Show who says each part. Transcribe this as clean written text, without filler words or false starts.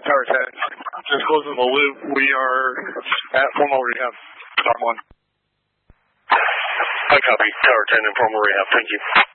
Speaker 1: Tower 10. Just closing the loop. We are at formal rehab. Tower 1.
Speaker 2: I copy. Tower 10, informal rehab. Thank you.